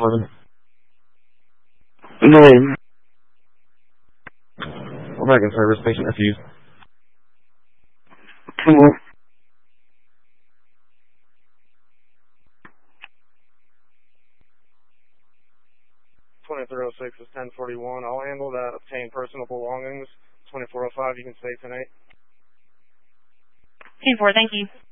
11. Name. We're back in service. Patient refused. 2306 is 1041. I'll handle that. Obtain personal belongings. 2405, you can stay tonight. 10-4, thank you.